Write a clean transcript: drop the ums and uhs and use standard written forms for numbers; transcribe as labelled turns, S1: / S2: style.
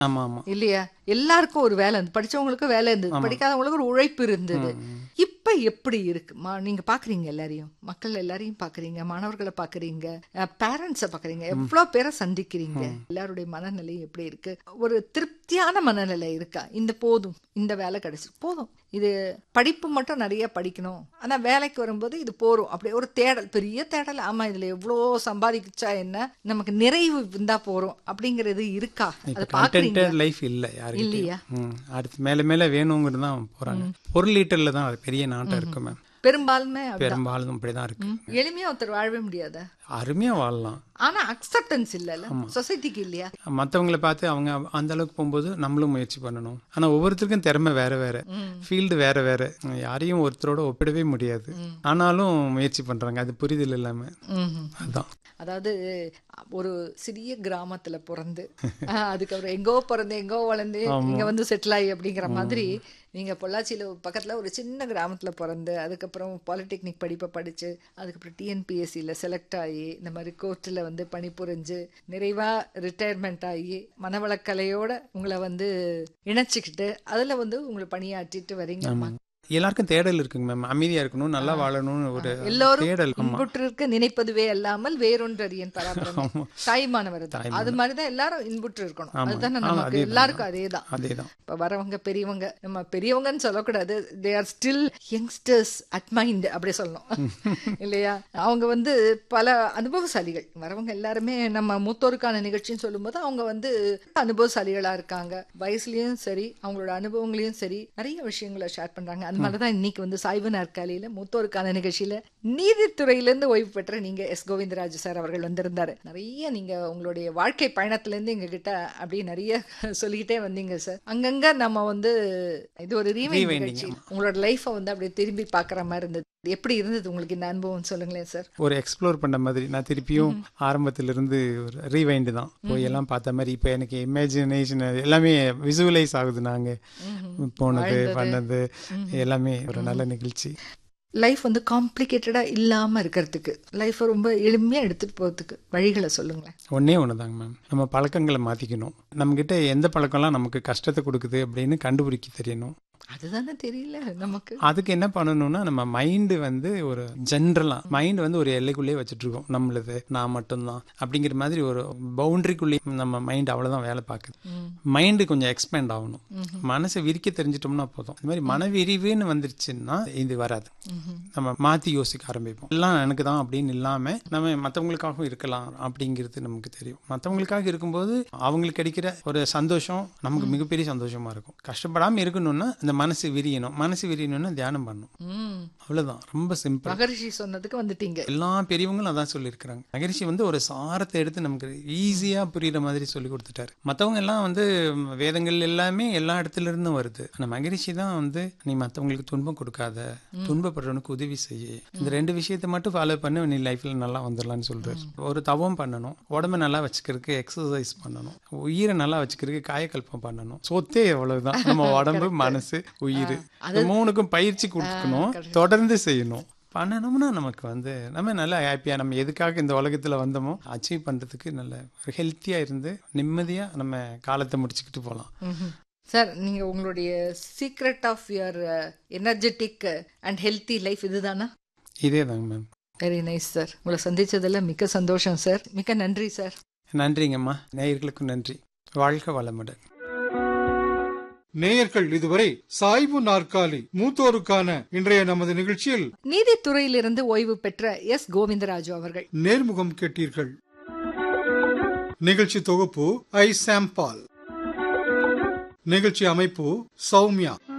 S1: ஆமா ஆமா
S2: இல்லையா? எல்லாருக்கும் ஒரு வேலை இருந்தது, படிச்சவங்களுக்கும் வேலை இருந்தது, படிக்காதவங்களுக்கு ஒரு உழைப்பு இருந்தது. இப்ப எப்படி இருக்கு? நீங்க பாக்குறீங்க எல்லாரையும், மக்கள் எல்லாரையும் பாக்குறீங்க, மாணவர்களை பாக்குறீங்க, பேரண்ட்ஸ பாக்குறீங்க, எவ்வளவு பேரை சந்திக்கிறீங்க. எல்லாருடைய மனநிலை எப்படி இருக்கு? ஒரு திருப்தியான மனநிலை இருக்கா? இந்த போதும், இந்த வேலை கிடைச்சு போதும், இது படிப்பு மட்டும் நிறைய படிக்கணும், ஆனா வேலைக்கு வரும்போது இது போறோம், அப்படி ஒரு தேடல், பெரிய தேடல். ஆமா, இதுல எவ்வளோ சம்பாதிச்சா என்ன, நமக்கு நிறைவு இருந்தா போறோம் அப்படிங்கிறது இருக்கா? அதை பாக்குறீங்க
S1: லைஃப் இல்ல
S2: இல்லையா?
S1: யாருக்கிட்டையும். அடுத்து மேல மேல வேணுங்கிறது தான் போறாங்க. பொருள் ஈட்டல்ல தான் அது பெரிய நாட்டம் இருக்கு மேம்.
S2: பெரும்பாலுமே
S1: பெரும்பாலும் அப்படிதான் இருக்கு.
S2: எளிமையா ஒருத்தர் வாழவே முடியாத,
S1: அருமையா வாழலாம்.
S2: ஆனா அக்செப்டன்ஸ் இல்லல சொசைட்டிக்கு, இல்லையா?
S1: மற்றவங்களை பார்த்து அவங்க அந்த அளவுக்கு போகும்போது நம்மளும் முயற்சி பண்ணணும். ஆனா ஒவ்வொருத்தருக்கும் திறமை வேற வேற, ஃபீல்டு வேற வேற, யாரையும் ஒருத்தரோட ஒப்பிடவே முடியாது. ஆனாலும் முயற்சி பண்றாங்க, அது புரிதல் இல்லாம. அதுதான்.
S2: அதாவது ஒரு சிறிய கிராமத்துல பிறந்து அதுக்கப்புறம் எங்கோ பிறந்து எங்கோ வளர்ந்து இங்க வந்து செட்டில் ஆகி அப்படிங்கிற மாதிரி, நீங்க பொள்ளாச்சியில பக்கத்துல ஒரு சின்ன கிராமத்துல பிறந்து அதுக்கப்புறம் பாலிடெக்னிக் படிப்பை படிச்சு அதுக்கப்புறம் டிஎன்பிஎஸ்சியில் செலக்ட் ஆகி இந்த மாதிரி கோர்ட்டில் வந்து பணிபுரிஞ்சு நிறைவா ரிட்டையர்மெண்ட் ஆகி மனவளக்கலையோட உங்களை வந்து இணைச்சிக்கிட்டு அதுல வந்து உங்களை பணியாற்றிட்டு வரீங்க.
S1: எல்லாருக்கும் தேடல் இருக்குங்க மேம். அமைதியா இருக்கணும், நல்லா வாழணும்னு ஒரு
S2: எல்லோரும்
S1: தேடல்.
S2: இன்புற்றிருக்க நினைப்பதுவே அல்லாமல் வேறொன்று அறியன் பராபரம் தாய்மானவர். அது மாதிரிதான் எல்லாரும் இன்புற்று இருக்கணும். அதுதான் நமக்கு எல்லாருக்கும் அதேதான். இப்ப வரவங்க பெரியவங்க, நம்ம பெரியவங்கன்னு சொல்லக்கூடாது, they are still youngsters at mind, அப்படி சொல்லணும் இல்லையா? அவங்க வந்து பல அனுபவசாலிகள். வரவங்க எல்லாருமே நம்ம மூத்தோருக்கான நிகழ்ச்சின்னு சொல்லும்போது அவங்க வந்து அனுபவசாலிகளா இருக்காங்க. வயசுலயும் சரி, அவங்களோட அனுபவங்களையும் சரி, நிறைய விஷயங்களை ஷேர் பண்றாங்க. அது மாதிரிதான் இன்னைக்கு வந்து சாய்வு நாற்காலியில மூத்தோருக்கான நிகழ்ச்சியில நீதித்துறையிலிருந்து ஓய்வு பெற்ற நீங்க எஸ் கோவிந்தராஜ் சார் அவர்கள் வந்திருந்தாரு. நிறைய நீங்க உங்களுடைய வாழ்க்கை பயணத்துல இருந்து எங்க கிட்ட அப்படியே நிறைய சொல்லிக்கிட்டே வந்தீங்க சார். அங்கங்க நம்ம வந்து இது ஒரு ரீவைண்ட் நிகழ்ச்சி, உங்களோட லைஃபை வந்து அப்படியே திரும்பி பாக்குற மாதிரி இருந்தது. எப்படி இருந்தது உங்களுக்கு இந்த அனுபவம்? சொல்லுங்களேன் சார்.
S1: ஒரு எக்ஸ்ப்ளோர் பண்ண மாதிரி. நான் திருப்பியும் ஆரம்பத்திலிருந்து ஒரு ரீவைண்ட் தான் போய் எல்லாம் பார்த்த மாதிரி. இப்போ எனக்கு இமேஜினேஷன் எல்லாமே விசுவலைஸ் ஆகுது. நாங்க போனது பண்ணது எல்லாமே ஒரு நல்ல நிகழ்ச்சி.
S2: லைஃப் வந்து காம்ப்ளிகேட்டடா இல்லாம இருக்கிறதுக்கு, லைஃப் ரொம்ப எளிமையா எடுத்துட்டு போறதுக்கு வழிகளை சொல்லுங்களேன்.
S1: ஒன்னே ஒண்ணுதாங்க மேம், நம்ம பழக்கங்களை மாத்திக்கணும். நம்ம கிட்ட எந்த பழக்கம்லாம் நமக்கு கஷ்டத்தை கொடுக்குது அப்படின்னு கண்டுபிடிக்க தெரியணும்.
S2: அதுதானே தெரியல நமக்கு.
S1: அதுக்கு என்ன பண்ணணும்னா, நம்ம மைண்டு வந்து ஒரு ஜென்ரலா மைண்ட் வந்து ஒரு எல்லைக்குள்ளேயே வச்சுட்டு இருக்கோம். நம்மளது நான் மட்டும்தான் அப்படிங்கிற மாதிரி ஒரு பவுண்டரிக்குள்ளேயே நம்ம மைண்ட் அவ்வளவுதான் வேலை பார்க்குது. மைண்டு கொஞ்சம் எக்ஸ்பேண்ட் ஆகணும். மனசை விரிக்க தெரிஞ்சிட்டோம்னா போதும். இந்த மாதிரி மனவிரிவுன்னு வந்துருச்சுன்னா இது வராது. நம்ம மாத்தி யோசிக்க ஆரம்பிப்போம். எல்லாம் எனக்கு தான் அப்படின்னு இல்லாம நம்ம மற்றவங்களுக்காகவும் இருக்கலாம் அப்படிங்கிறது நமக்கு தெரியும். மற்றவங்களுக்காக இருக்கும்போது அவங்களுக்கு கிடைக்கிற ஒரு சந்தோஷம் நமக்கு மிகப்பெரிய சந்தோஷமா இருக்கும். கஷ்டப்படாம இருக்கணும்னா இந்த மனசு விரியணும்னா தியானம் பண்ணணும். அவ்வளவுதான், ரொம்ப சிம்பிள்.
S2: மகரிஷி சொன்னதுக்கு வந்துட்டீங்க.
S1: எல்லா பெரியவங்களும் அதான் சொல்லியிருக்கிறாங்க. மகரிஷி வந்து ஒரு சாரத்தை எடுத்து நமக்கு ஈஸியா புரியுற மாதிரி சொல்லி கொடுத்துட்டாரு. மற்றவங்க எல்லாம் வந்து வேதங்கள் எல்லாமே எல்லா இடத்துல இருந்தும் வருது. ஆனா மகரிஷி தான் வந்து நீ மற்றவங்களுக்கு துன்பம் கொடுக்காத, துன்பப்படுறவனுக்கு உதவி செய்ய, இந்த 2 விஷயத்தை மட்டும் ஃபாலோ பண்ணி நீ லைஃப்ல நல்லா வந்துடலாம்னு சொல்றாரு. ஒரு தவம் பண்ணணும், உடம்பை நல்லா வச்சுக்கிறதுக்கு எக்ஸசைஸ் பண்ணணும், உயிரை நல்லா வச்சுக்கிறதுக்கு காயக்கல்பம் பண்ணணும். சொத்தே எவ்வளவுதான், நம்ம உடம்பு மனசு உயிர், மூணுக்கும் பயிற்சி கொடுக்கணும், தொடர்ந்து செய்யணும். பண்ணணும்னா நமக்கு வந்து நம்ம நல்லா ஹாப்பியா, நம்ம எதுக்காக இந்த உலகத்துல வந்தோமோ அச்சீவ் பண்றதுக்கு நல்ல ஹெல்த்தியா இருந்து நிம்மதியா நம்ம காலத்தை முடிச்சுக்கிட்டு போகலாம்.
S2: சார், நீங்க உங்களுடைய secret of your energetic and healthy life இதுதானா?
S1: இதே தாங்க மேம்.
S2: Very nice sir. உங்களை சந்திச்சதுல மிக்க சந்தோஷம் சார். மிக்க நன்றி சார்.
S1: நன்றிங்கம்மா. நேயர்களுக்கும் நன்றி. வாழ்க வளமுடன்.
S3: நேயர்கள் இதுவரை சாய்வு நாற்காலி மூத்தோருக்கான இன்றைய நமது நிகழ்ச்சியில்
S2: நீதித்துறையிலிருந்து ஓய்வு பெற்ற எஸ் கோவிந்தராஜு அவர்கள்
S3: நேர்முகம் கேட்டீர்கள். நிகழ்ச்சி தொகுப்பு ஐ சாம் பால். நிகழ்ச்சி அமைப்பு சௌமியா.